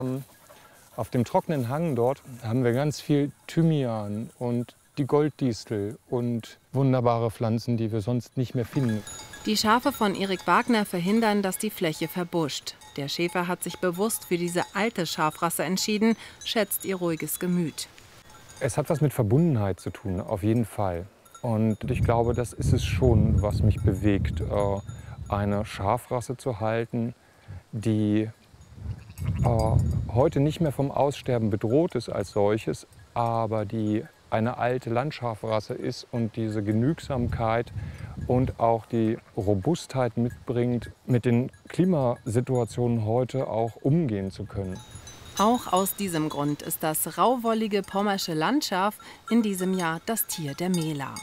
Auf dem trockenen Hang dort haben wir ganz viel Thymian und die Golddistel und wunderbare Pflanzen, die wir sonst nicht mehr finden. Die Schafe von Erik Wagner verhindern, dass die Fläche verbuscht. Der Schäfer hat sich bewusst für diese alte Schafrasse entschieden, schätzt ihr ruhiges Gemüt. Es hat was mit Verbundenheit zu tun, auf jeden Fall. Und ich glaube, das ist es schon, was mich bewegt, eine Schafrasse zu halten, die heute nicht mehr vom Aussterben bedroht ist als solches, aber die eine alte Landschafrasse ist und diese Genügsamkeit und auch die Robustheit mitbringt, mit den Klimasituationen heute auch umgehen zu können. Auch aus diesem Grund ist das rauwollige pommersche Landschaf in diesem Jahr das Tier der Mähler.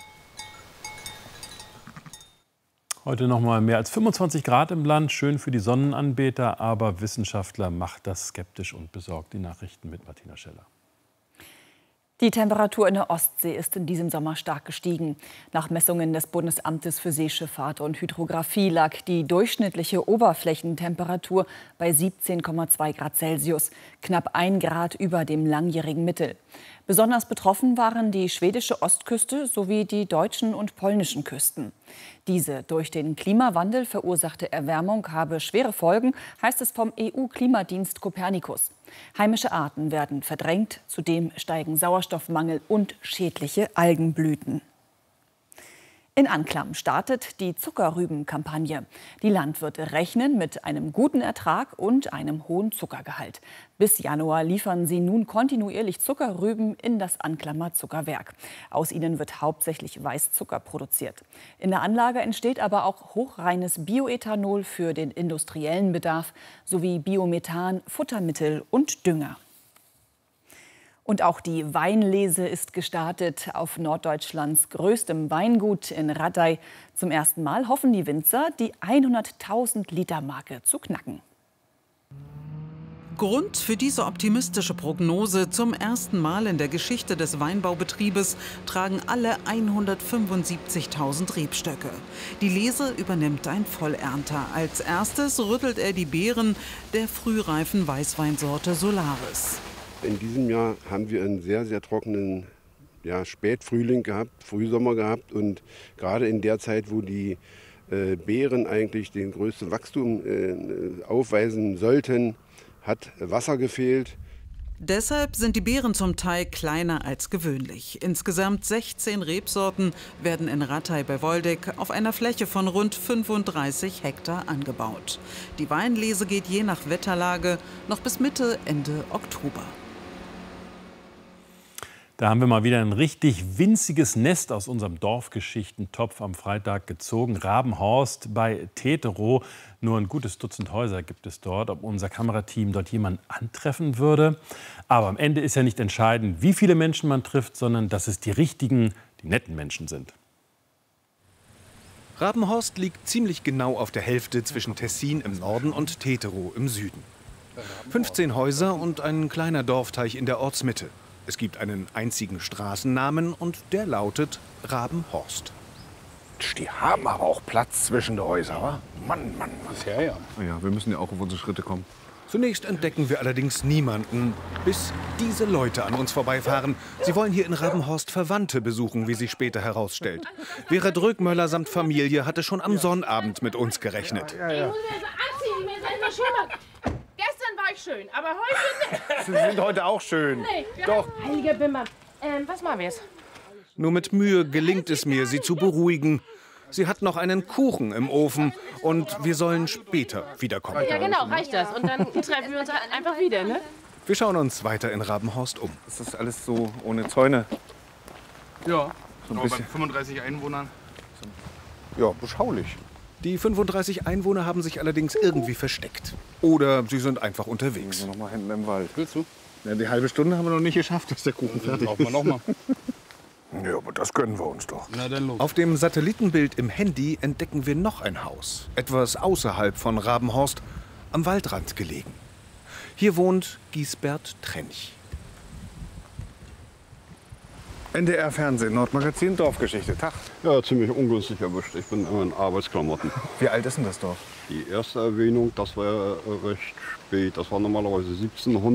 Heute noch mal mehr als 25 Grad im Land, schön für die Sonnenanbeter, aber Wissenschaftler macht das skeptisch und besorgt. Die Nachrichten mit Martina Scheller. Die Temperatur in der Ostsee ist in diesem Sommer stark gestiegen. Nach Messungen des Bundesamtes für Seeschifffahrt und Hydrographie lag die durchschnittliche Oberflächentemperatur bei 17,2 Grad Celsius, knapp 1 Grad über dem langjährigen Mittel. Besonders betroffen waren die schwedische Ostküste sowie die deutschen und polnischen Küsten. Diese durch den Klimawandel verursachte Erwärmung habe schwere Folgen, heißt es vom EU-Klimadienst Copernicus. Heimische Arten werden verdrängt, zudem steigen Sauerstoffmangel und schädliche Algenblüten. In Anklam startet die Zuckerrübenkampagne. Die Landwirte rechnen mit einem guten Ertrag und einem hohen Zuckergehalt. Bis Januar liefern sie nun kontinuierlich Zuckerrüben in das Anklamer Zuckerwerk. Aus ihnen wird hauptsächlich Weißzucker produziert. In der Anlage entsteht aber auch hochreines Bioethanol für den industriellen Bedarf sowie Biomethan, Futtermittel und Dünger. Und auch die Weinlese ist gestartet auf Norddeutschlands größtem Weingut in Rattay. Zum ersten Mal hoffen die Winzer, die 100.000 Liter Marke zu knacken. Grund für diese optimistische Prognose: zum ersten Mal in der Geschichte des Weinbaubetriebes tragen alle 175.000 Rebstöcke. Die Lese übernimmt ein Vollernter. Als erstes rüttelt er die Beeren der frühreifen Weißweinsorte Solaris. In diesem Jahr haben wir einen sehr, sehr trockenen Spätfrühling gehabt, Frühsommer gehabt. Und gerade in der Zeit, wo die Beeren eigentlich den größten Wachstum aufweisen sollten, hat Wasser gefehlt. Deshalb sind die Beeren zum Teil kleiner als gewöhnlich. Insgesamt 16 Rebsorten werden in Rattay bei Woldeck auf einer Fläche von rund 35 Hektar angebaut. Die Weinlese geht je nach Wetterlage noch bis Mitte, Ende Oktober. Da haben wir mal wieder ein richtig winziges Nest aus unserem Dorfgeschichtentopf am Freitag gezogen. Rabenhorst bei Teterow. Nur ein gutes Dutzend Häuser gibt es dort. Ob unser Kamerateam dort jemanden antreffen würde. Aber am Ende ist ja nicht entscheidend, wie viele Menschen man trifft, sondern dass es die richtigen, die netten Menschen sind. Rabenhorst liegt ziemlich genau auf der Hälfte zwischen Tessin im Norden und Teterow im Süden. 15 Häuser und ein kleiner Dorfteich in der Ortsmitte. Es gibt einen einzigen Straßennamen und der lautet Rabenhorst. Die haben aber auch Platz zwischen den Häusern, wa? Mann, Mann. Ja, ja. Ja, wir müssen ja auch auf unsere Schritte kommen. Zunächst entdecken wir allerdings niemanden, bis diese Leute an uns vorbeifahren. Sie wollen hier in Rabenhorst Verwandte besuchen, wie sich später herausstellt. Vera Drögmöller samt Familie hatte schon am Sonnabend mit uns gerechnet. Ich muss mir so anziehen, mir ist einfach schön. Gestern war ich schön, aber heute nicht. Sie sind heute auch schön. Nee, Doch. Heiliger Bimmer. Was machen wir jetzt? Nur mit Mühe gelingt es mir, sie zu beruhigen. Sie hat noch einen Kuchen im Ofen und wir sollen später wiederkommen. Ja genau, reicht das. Und dann treffen wir uns einfach wieder, ne? Wir schauen uns weiter in Rabenhorst um. Ist das alles so ohne Zäune? Ja, So ein bei bisschen. 35 Einwohnern. Ja, beschaulich. Die 35 Einwohner haben sich allerdings irgendwie versteckt. Oder sie sind einfach unterwegs. Noch mal hinten im Wald. Willst du? Ja, die halbe Stunde haben wir noch nicht geschafft, dass der Kuchen fertig ist. Laufen wir noch mal. Ja, aber das gönnen wir uns doch. Na dann los. Auf dem Satellitenbild im Handy entdecken wir noch ein Haus. Etwas außerhalb von Rabenhorst, am Waldrand gelegen. Hier wohnt Giesbert Trench. NDR Fernsehen, Nordmagazin, Dorfgeschichte. Tag. Ja, ziemlich ungünstig erwischt. Ich bin immer in Arbeitsklamotten. Wie alt ist denn das Dorf? Die erste Erwähnung, das war recht spät. Das war normalerweise 1700.